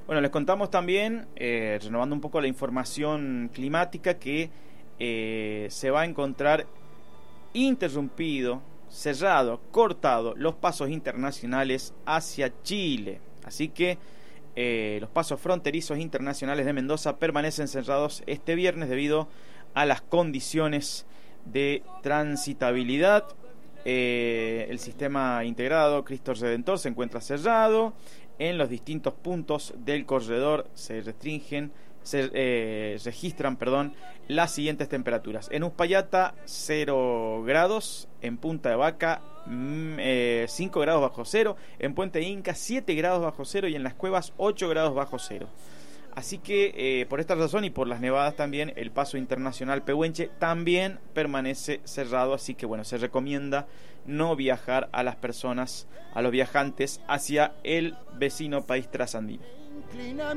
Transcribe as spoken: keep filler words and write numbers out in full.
Bueno, les contamos también, eh, renovando un poco la información climática, que eh, se va a encontrar interrumpido, cerrado, cortado los pasos internacionales hacia Chile. Así que eh, los pasos fronterizos internacionales de Mendoza permanecen cerrados este viernes debido a las condiciones de transitabilidad. Eh, el sistema integrado Cristo Redentor se encuentra cerrado. En los distintos puntos del corredor se restringen, se eh, registran, perdón, las siguientes temperaturas. En Uspallata, cero grados. En Punta de Vaca, mm, eh, cinco grados bajo cero. En Puente Inca, siete grados bajo cero. Y en Las Cuevas, ocho grados bajo cero. Así que eh, por esta razón y por las nevadas también, el paso internacional Pehuenche también permanece cerrado. Así que bueno, se recomienda no viajar a las personas, a los viajantes hacia el vecino país trasandino.